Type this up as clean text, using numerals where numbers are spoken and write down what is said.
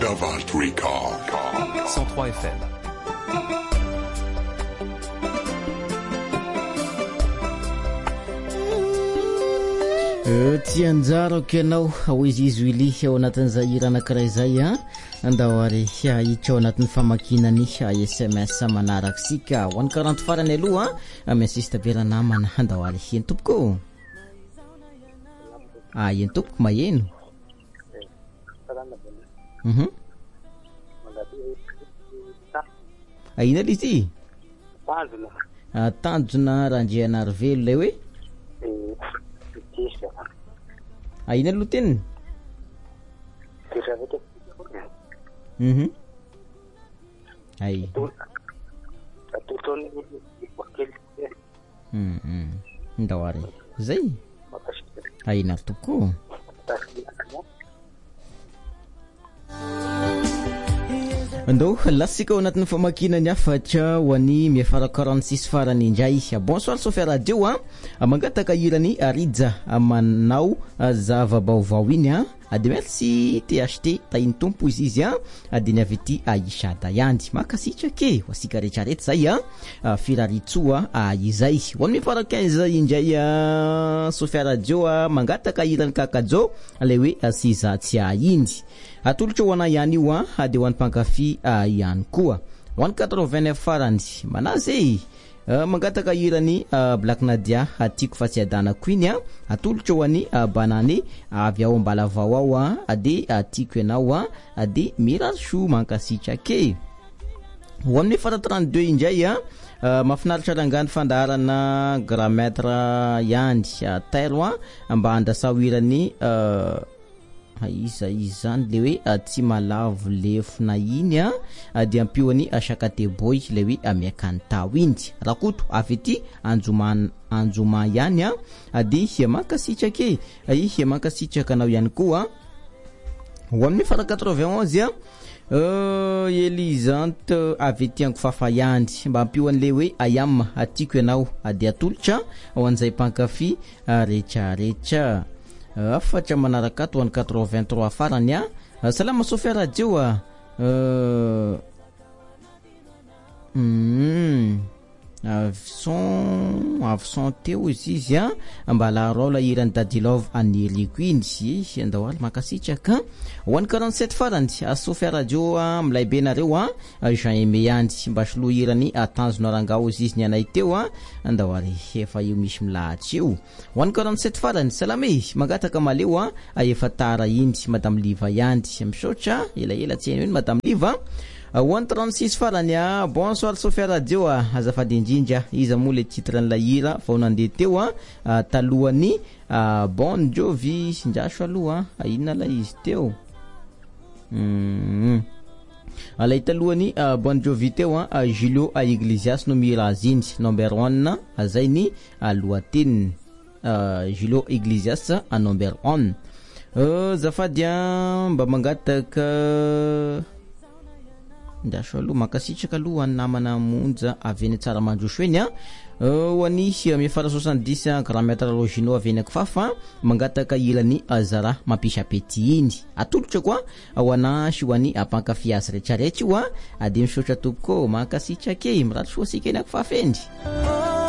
Davaltrika 103 FM. Tianjarako ianao ho izy ili ao anatin'izay iranak'iray izay andao ary hitsao anatin'ny famakinany SMS manaraka sika ho an'ny 40 farany aloha mesista bela namana andao ary eny tompoko eny tompoko maheno ina lizy tanjona randrianary velo lay hoe ina aloha teniny ay ndao ary zay aina toko andao lasika ao anatin'ny famakinany afatra ho an'ny miafara 46 farany indray. Bonsoir Sofia Radio mangataka irany arija manao zava-baovao iny ady merci THT tainy tompo izy ady ny avety Aishada yandy makasitrake wasika rehetrarehetra zay firaritsoa izay ho an'ny miafara 15 indray Sofia Radio mangataka irany kakajo le hoe sizatsy indy atolotra ho ana ihany io ady ho an'ny mpankafy ihany koa ho an'ny 89 farany manazy mangataka irany Black Nadia atiako fa tsy adanako iny atolotra ho an'ny banane avy ao ambalavao ao ady atiako ianao ady mirasho mankasitrake ho amin'ny fara 32 indray mafinaritra rangany fandaharana gramètre yandi tairo mba andasao irany iza izany le hoe tsy malavo lefona iny dia ampiony shakate boy le hoe amiakany tao indy rakoto avety anjoma ihany ady hiamakasitrake hiamakasitraka anao ihany koa ho amin'ny fara 91 Elisante avety ankofafa yandy mba ampiony le hoe ayam atiako ianao ady atolotra ho an'izay mpankafy rehetrarehetra afatra manaraka to 83 farany salama Sofia Radio avson teo izy mba la rôle irany Dadilove aniriko indy andao aly makasitraka ho an'ny 47 farany Sofia Radio milay be nareo Jean Aimé yandy mba solo irany tanjona rangao izy ny anay teo andao ary efa io misy milahatry eo ho an'ny 47 farany salame mangataka maleo efa tara indy Madame Liva yandy misotra ela tseny iny Madame Liva 136 farany bonsoir Sofia Radio azafady indrindra iza mo le titre ny lahira vao nandeha teo talohany Bon Jovi sindraso aloha inona la izy teo alay talohany Bon Jovi teo Julio Iglesias no miraziny number 1 zay ny lohateny Julio Iglesias number 1 zafady mba mangataka ndasho aloha makasitraka aloha ny namana monja aveny tsara mandroso eny ho an'ny miafara 70 gramètre logino aveny akofafa mangataka irany zara mampisapety iny atolotra koa ho anasy ho an'ny mpankafy azy rehetrarehetra io ady misotra tompoko makasitrake miraty soa sika eny akofafa endy